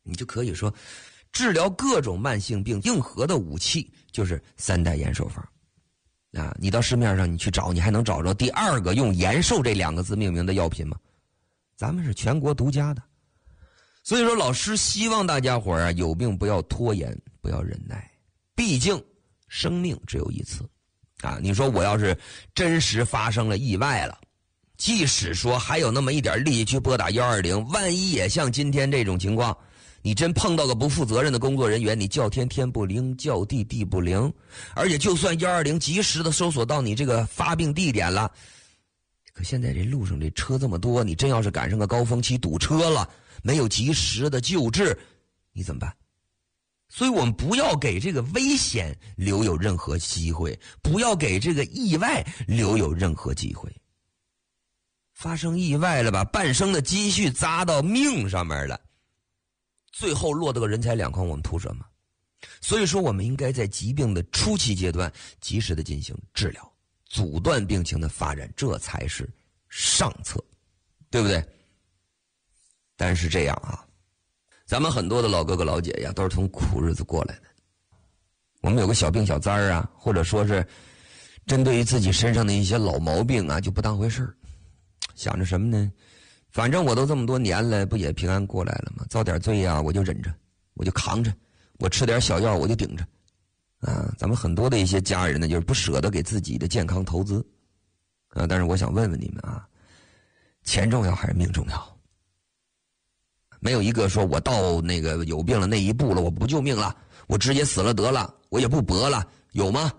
你就可以说，治疗各种慢性病硬核的武器就是三代延寿方。啊，你到市面上你去找，你还能找着第二个用延寿这2个字命名的药品吗？咱们是全国独家的。所以说老师希望大家伙啊，有病不要拖延，不要忍耐，毕竟生命只有一次啊。你说我要是真实发生了意外了，即使说还有那么一点力气去拨打120，万一也像今天这种情况，你真碰到个不负责任的工作人员，你叫天天不灵，叫地地不灵，而且就算120及时的搜索到你这个发病地点了，可现在这路上这车这么多，你真要是赶上个高峰期堵车了，没有及时的救治，你怎么办？所以我们不要给这个危险留有任何机会，不要给这个意外留有任何机会。发生意外了吧，半生的积蓄砸到命上面了，最后落得个人财两空，我们图什么？所以说我们应该在疾病的初期阶段及时的进行治疗，阻断病情的发展，这才是上策，对不对？但是这样啊，咱们很多的老哥哥老姐姐都是从苦日子过来的，我们有个小病小灾儿啊，或者说是针对于自己身上的一些老毛病啊，就不当回事儿，想着什么呢？反正我都这么多年了，不也平安过来了吗？遭点罪啊，我就忍着，我就扛着，我吃点小药我就顶着啊。咱们很多的一些家人呢，就是不舍得给自己的健康投资啊。但是我想问问你们啊，钱重要还是命重要？没有一个说我到那个有病了那一步了，我不救命了，我直接死了得了，我也不搏了，有吗？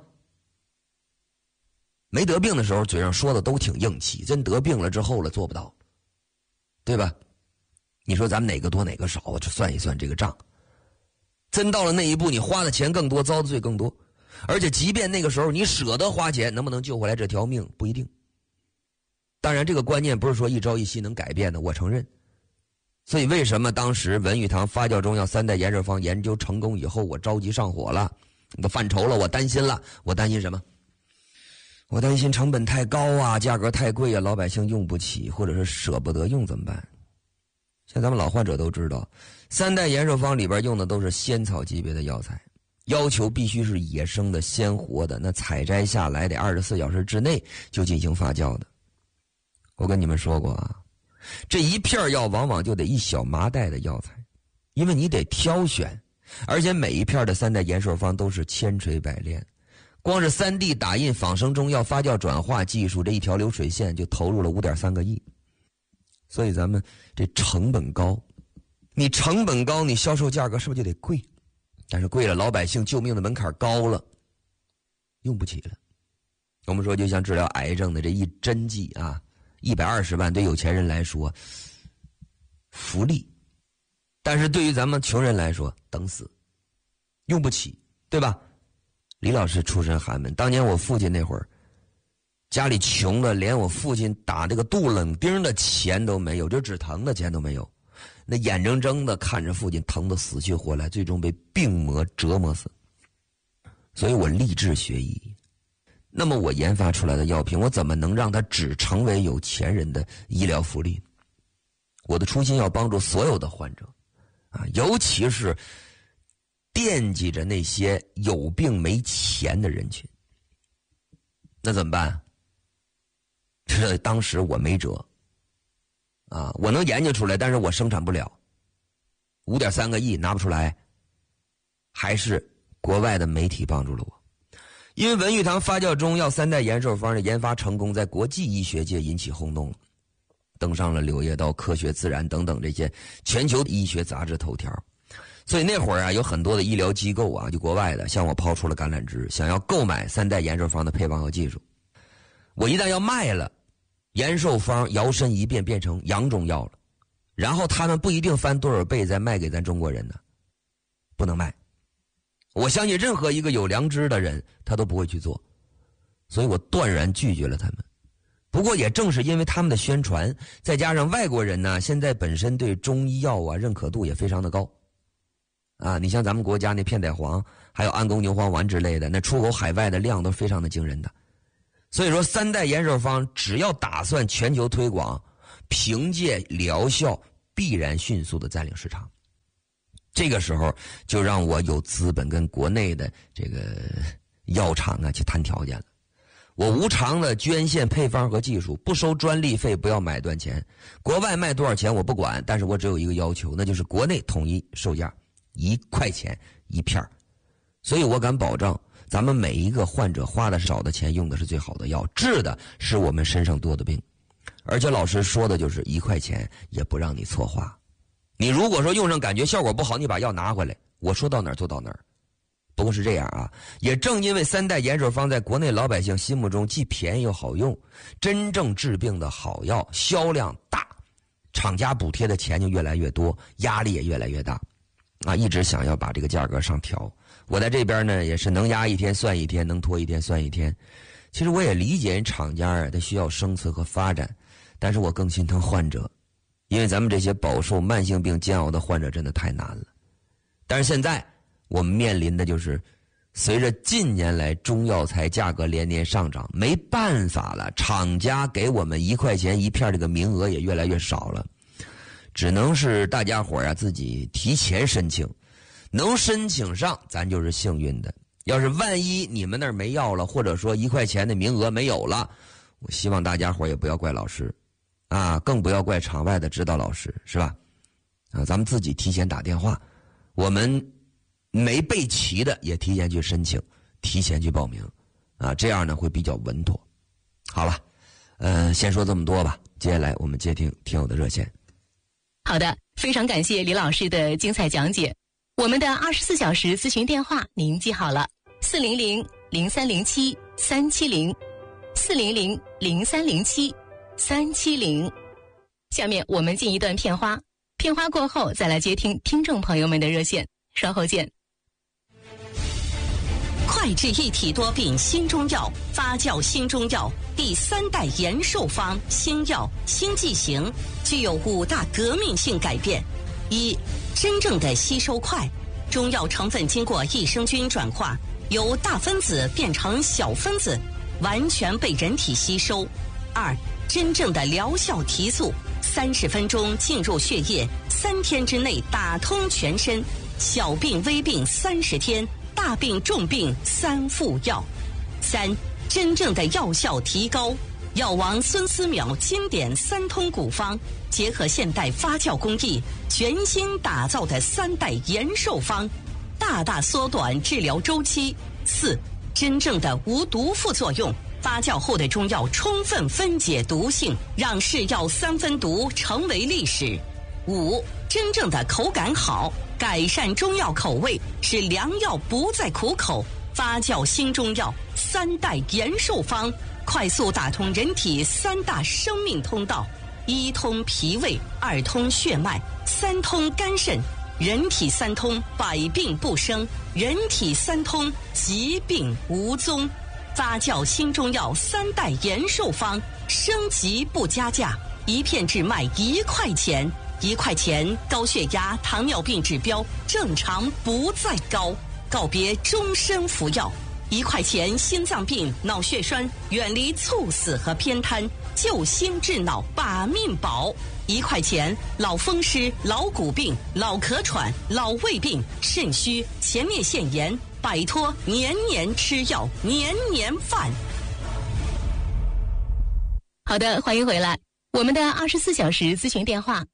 没得病的时候嘴上说的都挺硬气，真得病了之后了做不到，对吧？你说咱们哪个多哪个少，就算一算这个账。真到了那一步，你花的钱更多，遭的罪更多，而且即便那个时候你舍得花钱，能不能救回来这条命不一定。当然这个观念不是说一朝一夕能改变的，我承认。所以为什么当时文玉堂发酵中药三代延寿方研究成功以后，我着急上火了，我犯愁了，我担心了。我担心什么？我担心成本太高啊，价格太贵啊，老百姓用不起，或者是舍不得用怎么办？像咱们老患者都知道，三代延寿方里边用的都是仙草级别的药材，要求必须是野生的鲜活的，那采摘下来得24小时之内就进行发酵的。我跟你们说过啊，这一片药往往就得一小麻袋的药材，因为你得挑选，而且每一片的三代延寿方都是千锤百炼，光是3D 打印仿生中药发酵转化技术这一条流水线就投入了5.3个亿。所以咱们这成本高，你成本高，你销售价格是不是就得贵？但是贵了，老百姓救命的门槛高了，用不起了。我们说就像治疗癌症的这一针剂啊，120万对有钱人来说福利，但是对于咱们穷人来说等死，用不起，对吧？李老师出身寒门，当年我父亲那会儿家里穷的连我父亲打这个杜冷丁的钱都没有，就止疼的钱都没有，那眼睁睁的看着父亲疼得死去活来，最终被病魔折磨死。所以我立志学医，那么我研发出来的药品，我怎么能让它只成为有钱人的医疗福利？我的初心要帮助所有的患者啊，尤其是惦记着那些有病没钱的人群。那怎么办？这当时我没辙啊，我能研究出来，但是我生产不了，5.3个亿拿不出来，还是国外的媒体帮助了我。因为文玉堂发酵中药三代延寿方的研发成功，在国际医学界引起轰动，登上了《柳叶刀》《科学自然》等等这些全球医学杂志头条。所以那会儿啊，有很多的医疗机构啊，就国外的向我抛出了橄榄枝，想要购买三代延寿方的配方和技术。我一旦要卖了，延寿方摇身一变变成洋中药了，然后他们不一定翻多少倍再卖给咱中国人呢，不能卖。我相信任何一个有良知的人他都不会去做，所以我断然拒绝了他们。不过也正是因为他们的宣传，再加上外国人呢，现在本身对中医药啊认可度也非常的高啊。你像咱们国家那片仔癀还有安宫牛黄丸之类的，那出口海外的量都非常的惊人的。所以说三代延寿方只要打算全球推广，凭借疗效必然迅速的占领市场。 这个时候就让我有资本跟国内的这个药厂啊去谈条件了。我无偿的捐献配方和技术，不收专利费，不要买断钱。国外卖多少钱我不管，但是我只有一个要求，那就是国内统一售价1块钱一片。所以我敢保证，咱们每一个患者花的少的钱用的是最好的药，治的是我们身上多的病。而且老师说的就是1块钱也不让你错花。你如果说用上感觉效果不好，你把药拿回来，我说到哪儿做到哪儿。不过是这样啊，也正因为3代延寿方在国内老百姓心目中既便宜又好用，真正治病的好药销量大，厂家补贴的钱就越来越多，压力也越来越大啊，一直想要把这个价格上调。我在这边呢也是能压一天算一天，能拖一天算一天。其实我也理解厂家啊，他需要生存和发展，但是我更心疼患者，因为咱们这些饱受慢性病煎熬的患者真的太难了。但是现在我们面临的就是随着近年来中药材价格连年上涨，没办法了，厂家给我们1块钱一片这个名额也越来越少了，只能是大家伙啊自己提前申请，能申请上咱就是幸运的。要是万一你们那儿没药了，或者说1块钱的名额没有了，我希望大家伙也不要怪老师啊，更不要怪场外的指导老师，是吧？啊，咱们自己提前打电话，我们没备齐的也提前去申请，提前去报名啊，这样呢会比较稳妥。好了，先说这么多吧，接下来我们接听听友的热线。 好的，非常感谢李老师的精彩讲解。我们的24小时咨询电话您记好了，400-0307-370，400-0307-370。下面我们进一段片花，片花过后再来接听听众朋友们的热线，稍后见。 快治一体多病新中药，发酵新中药第3代延寿方新药新剂型，具有5大革命性改变。1、真正的吸收快，中药成分经过益生菌转化，由大分子变成小分子，完全被人体吸收。2、真正的疗效提速，30分钟进入血液，3天之内打通全身，小病微病30天，大病重病3副药。3、真正的药效提高，药王孙思邈经典3通古方，结合现代发酵工艺，全新打造的3代延寿方，大大缩短治疗周期。4、真正的无毒副作用，发酵后的中药充分分解毒性，让是药3分毒成为历史。5、真正的口感好，改善中药口味，使良药不再苦口。发酵新中药3代延寿方，快速打通人体3大生命通道：1通脾胃，2通血脉，3通肝肾。人体3通，百病不生；人体3通，疾病无踪。发酵新中药3代延寿方，升级不加价，一片只卖1块钱。1块钱，高血压、糖尿病指标正常不再高，告别终身服药。1块钱，心脏病、脑血栓远离猝死和偏瘫，救心治脑把命保。1块钱，老风湿、老骨病、老咳喘、老胃病、肾虚、前列腺炎，摆脱年年吃药、年年犯。 好的，欢迎回来。我们的24小时咨询电话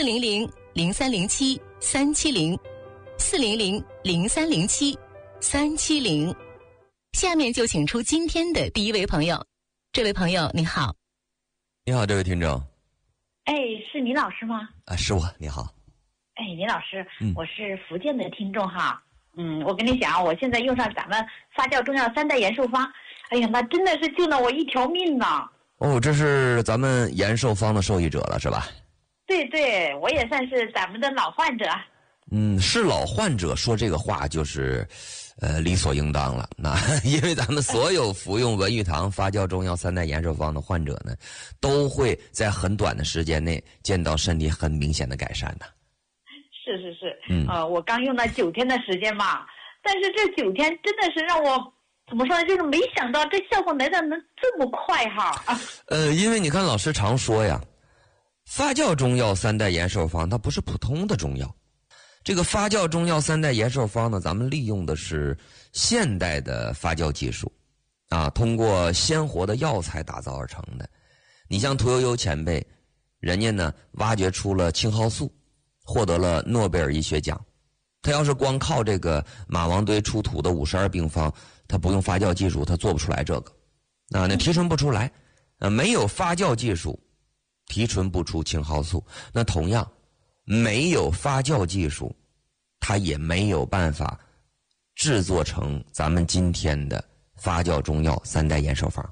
400-0307-370，400-0307-370。下面就请出今天的第一位朋友。这位朋友你好。 你好，这位听众。 哎，是李老师吗？ 啊，是我，你好。 哎，李老师，我是福建的听众哈。我跟你讲，我现在用上咱们发酵中药3代延寿方，哎呀，那真的是救了我一条命呢。 哦，这是咱们延寿方的受益者了，是吧？ 对对，我也算是咱们的老患者。 是老患者说这个话就是理所应当了。那因为咱们所有服用文玉堂发酵中药3代延寿方的患者呢，都会在很短的时间内见到身体很明显的改善的。 是，我刚用了9天的时间嘛，但是这9天真的是让我怎么说呢，就是没想到这效果来的能这么快哈。 因为你看老师常说呀，发酵中药3代延寿方它不是普通的中药， 这个发酵中药3代延寿方呢，咱们利用的是现代的发酵技术，通过鲜活的药材打造而成的。你像屠呦呦前辈，人家呢挖掘出了青蒿素，获得了诺贝尔医学奖。他要是光靠这个马王堆出土的52病方，他不用发酵技术，他做不出来这个，那提纯不出来，没有发酵技术，提纯不出青蒿素。那同样，没有发酵技术，它也没有办法制作成咱们今天的发酵中药3代延寿方。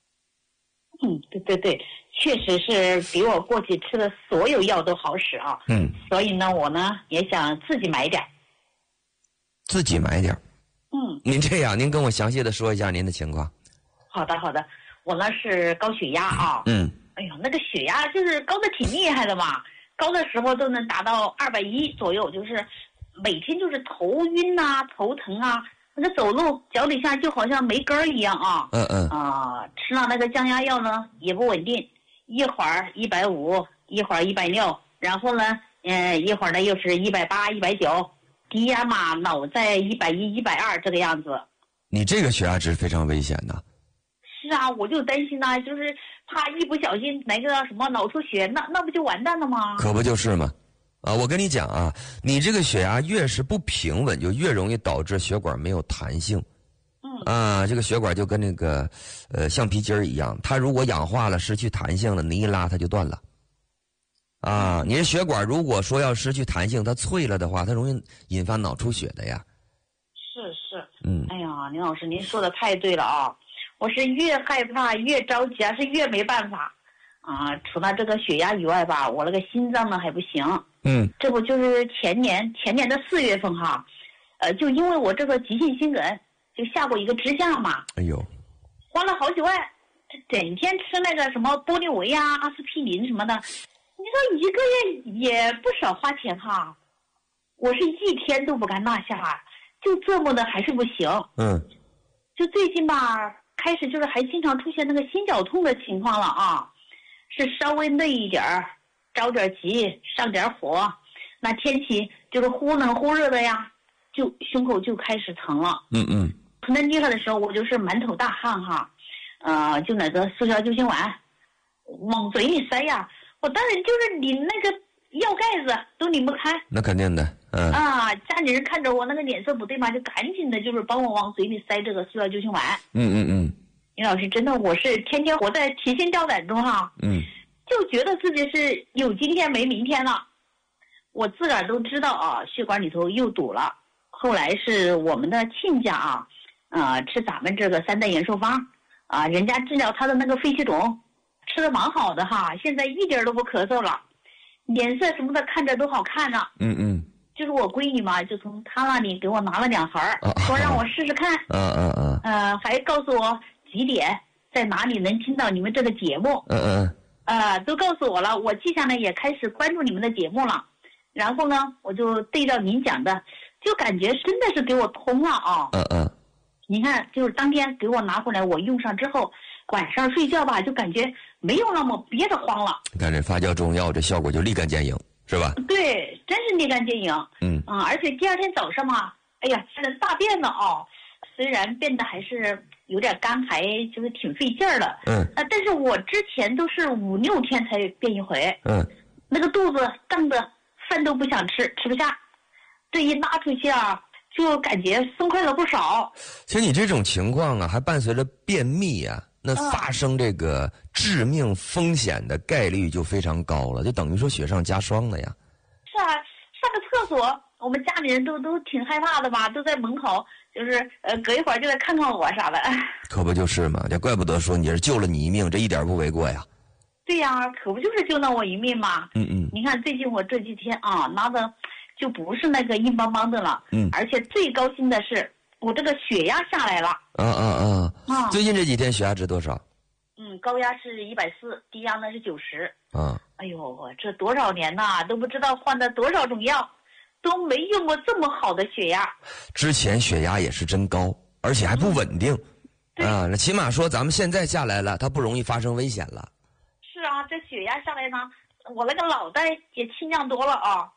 对，确实是比我过去吃的所有药都好使啊。所以呢，我呢也想自己买点。 自己买点。您这样，您跟我详细的说一下您的情况。 好的，我呢是高血压啊。哎呦，那个血压就是高的挺厉害的嘛，高的时候都能达到210左右，就是每天就是头晕啊、头疼啊，那个走路脚底下就好像没根儿一样啊。吃了那个降压药呢也不稳定，一会儿150，一会儿160，然后呢，一会儿呢又是180、190，低压嘛老在110、120这个样子。 你这个血压值非常危险的。 是啊，我就担心呢，就是怕一不小心来个什么脑出血，那不就完蛋了吗？ 可不就是吗？我跟你讲啊，你这个血压越是不平稳，就越容易导致血管没有弹性。这个血管就跟那个橡皮筋儿一样，它如果氧化了失去弹性了，你一拉它就断了。你的血管如果说要失去弹性，它脆了的话，它容易引发脑出血的呀。 是。哎呀，林老师您说的太对了啊！我是越害怕越着急是越没办法除了这个血压以外吧，我那个心脏呢还不行。这不就是前年的4月份哈，就因为我这个急性心梗就下过一个支架嘛。 哎呦， 花了好几万，整天吃那个什么玻利维啊、阿司匹林什么的，你说一个月也不少花钱哈。我是一天都不敢落下，就这么的还是不行。就最近吧，开始就是还经常出现那个心绞痛的情况了啊，是稍微累一点儿，着点急，上点火，那天气就是忽冷忽热的呀，就胸口就开始疼了。疼得厉害的时候，我就是满头大汗哈，就那个速效救心丸往嘴里塞呀，我当然就是拧那个药盖子都拧不开。 那肯定的。 家里人看着我那个脸色不对嘛，就赶紧的就是帮我往嘴里塞这个速效救心丸。林老师，真的我是天天活在提心吊胆中哈。就觉得自己是有今天没明天了。我自个儿都知道啊，血管里头又堵了。后来是我们的亲家吃咱们这个3代延寿方人家治疗他的那个肺气肿，吃的蛮好的哈，现在一点都不咳嗽了，脸色什么的看着都好看呢。就是我闺女嘛，就从她那里给我拿了2盒，说让我试试看。还告诉我几点在哪里能听到你们这个节目。都告诉我了，我记下来也开始关注你们的节目了。然后呢，我就对照您讲的，就感觉真的是给我通了啊。你看，就是当天给我拿回来，我用上之后，晚上睡觉吧，就感觉没有那么憋得慌了。 你看这发酵中药，这效果就立竿见影，是吧？ 对，真是立竿见影。而且第二天早上嘛，哎呀，现在大便了虽然变得还是有点干，还就是挺费劲儿的。但是我之前都是5、6天才便一回。那个肚子胀的饭都不想吃，吃不下，这一拉出去就感觉松快了不少。 其实你这种情况还伴随着便秘那发生这个致命风险的概率就非常高了，就等于说雪上加霜了呀。 是啊，上个厕所，我们家里人都挺害怕的吧，都在门口，就是隔一会儿就来看看我啥的。 可不就是嘛，这怪不得说你是救了你一命，这一点不为过呀。 对呀，可不就是救了我一命嘛。你看最近我这几天拿的就不是那个硬邦邦的了。而且最高兴的是我这个血压下来了。最近这几天血压值多少？ 高压是140，低压呢是90。哎呦，我这多少年呐，都不知道换了多少种药，都没用过这么好的血压。 之前血压也是真高，而且还不稳定。那起码说咱们现在下来了，它不容易发生危险了。 是啊，这血压下来呢，我那个脑袋也清亮多了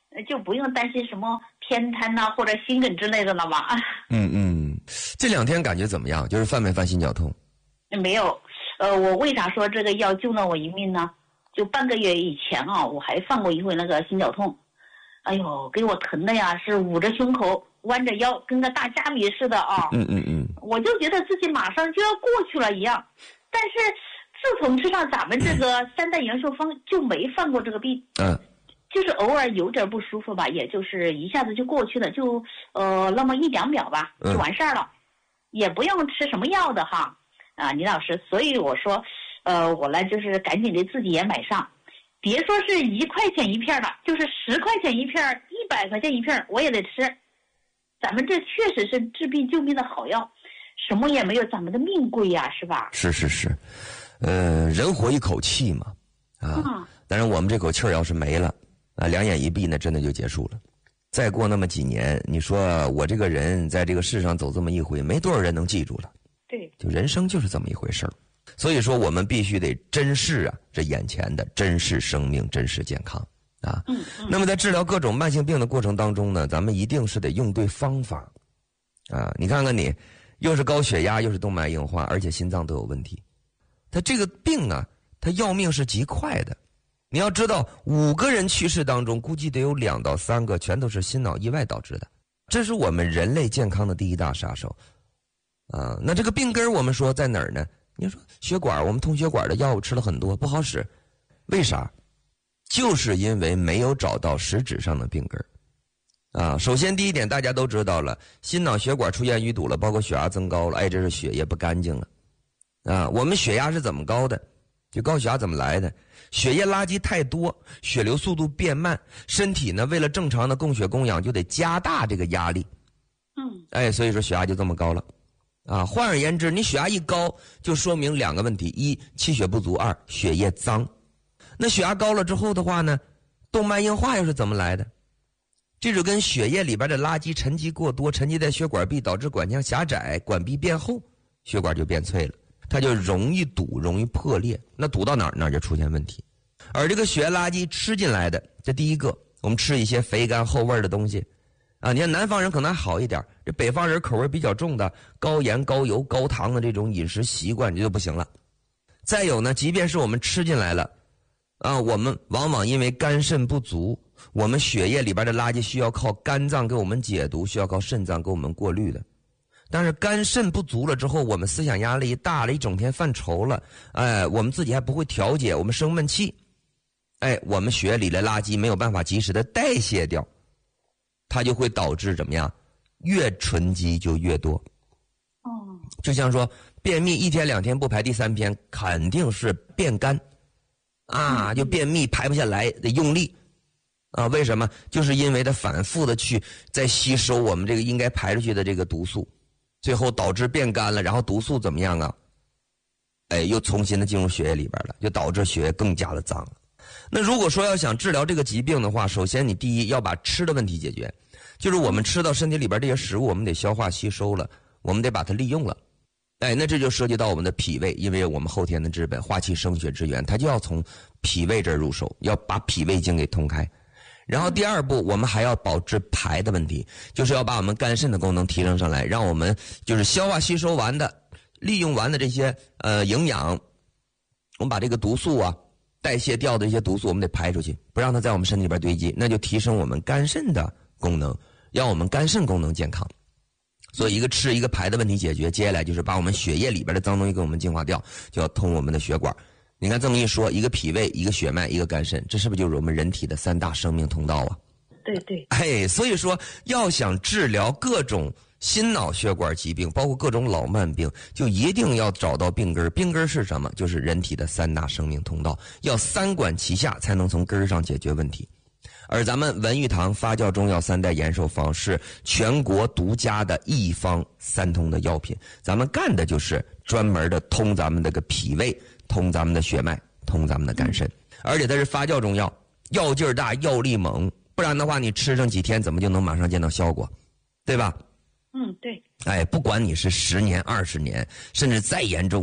就不用担心什么偏瘫呐、或者心梗之类的了嘛。 这2天感觉怎么样？就是犯没犯心绞痛？ 没有。我为啥说这个药救了我一命呢？就半个月以前啊，我还犯过一回那个心绞痛。哎呦，给我疼的呀，是捂着胸口，弯着腰，跟个大虾米似的啊。我就觉得自己马上就要过去了一样。但是自从吃上咱们这个3代延寿方，就没犯过这个病。就是偶尔有点不舒服吧，也就是一下子就过去了，就那么1-2秒吧，就完事儿了，也不用吃什么药的哈。倪老师，所以我说，我呢就是赶紧的自己也买上，别说是1块钱一片了，就是10块钱一片，100块钱一片，我也得吃。咱们这确实是治病救命的好药，什么也没有咱们的命贵呀，是吧？ 是，人活一口气嘛，但是我们这口气儿要是没了，两眼一闭，那真的就结束了。再过那么几年，你说我这个人在这个世上走这么一回，没多少人能记住了。 对， 就人生就是这么一回事儿。所以说我们必须得珍视这眼前的，珍视生命，珍视健康啊。那么在治疗各种慢性病的过程当中呢，咱们一定是得用对方法啊。你看看你，又是高血压，又是动脉硬化，而且心脏都有问题，他这个病他要命是极快的。你要知道，5个人去世当中，估计得有2到3个全都是心脑意外导致的，这是我们人类健康的第一大杀手。那这个病根我们说在哪儿呢？你说血管，我们通血管的药物吃了很多，不好使，为啥？就是因为没有找到实质上的病根。首先第一点大家都知道了，心脑血管出现淤堵了，包括血压增高了，这是血液不干净了。我们血压是怎么高的？就高血压怎么来的？血液垃圾太多，血流速度变慢，身体呢为了正常的供血供氧就得加大这个压力。所以说血压就这么高了。换而言之，你血压一高，就说明2个问题：一，气血不足；二，血液脏。那血压高了之后的话呢，动脉硬化又是怎么来的？这就跟血液里边的垃圾沉积过多，沉积在血管壁，导致管腔狭窄，管壁变厚，血管就变脆了，它就容易堵，容易破裂。那堵到哪儿就出现问题。而这个血液垃圾吃进来的，这第一个，我们吃一些肥甘厚味的东西。你看南方人可能还好一点，这北方人口味比较重的，高盐、高油、高糖的这种饮食习惯这就不行了。再有呢，即便是我们吃进来了，我们往往因为肝肾不足，我们血液里边的垃圾需要靠肝脏给我们解毒，需要靠肾脏给我们过滤的。但是肝肾不足了之后，我们思想压力大了，一整天犯愁了，我们自己还不会调节，我们生闷气，我们血液里的垃圾没有办法及时的代谢掉，它就会导致怎么样？越囤积就越多。就像说便秘1天2天不排，第3天肯定是变干就便秘排不下来，得用力为什么？就是因为它反复的去在吸收我们这个应该排出去的这个毒素，最后导致变干了，然后毒素怎么样又重新的进入血液里边了，就导致血液更加的脏了。那如果说要想治疗这个疾病的话，首先你第一要把吃的问题解决，就是我们吃到身体里边这些食物，我们得消化吸收了，我们得把它利用了。那这就涉及到我们的脾胃，因为我们后天的之本，化气生血之源，它就要从脾胃这儿入手，要把脾胃经给通开。然后第2步，我们还要保治排的问题，就是要把我们肝肾的功能提升上来，让我们就是消化吸收完的、利用完的这些营养，我们把这个毒素代谢掉的一些毒素，我们得排出去，不让它在我们身体里边堆积，那就提升我们肝肾的功能，让我们肝肾功能健康。所以一个吃一个排的问题解决，接下来就是把我们血液里边的脏东西给我们净化掉，就要通我们的血管。你看这么一说，一个脾胃，一个血脉，一个肝肾，这是不是就是我们人体的3大生命通道啊？ 对。 所以说要想治疗各种心脑血管疾病，包括各种老慢病，就一定要找到病根。病根是什么？就是人体的3大生命通道，要3管齐下，才能从根上解决问题。而咱们文玉堂发酵中药3代延寿方是全国独家的一方3通的药品，咱们干的就是专门的通咱们这个脾胃，通咱们的血脉，通咱们的肝肾。而且它是发酵中药，药劲儿大，药力猛，不然的话你吃上几天怎么就能马上见到效果，对吧？ 对。 不管你是10年、20年，甚至再严重的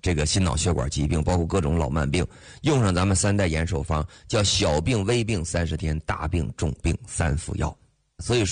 这个心脑血管疾病，包括各种老慢病，用上咱们3代延寿方，叫小病微病30天，大病重病3服药。所以说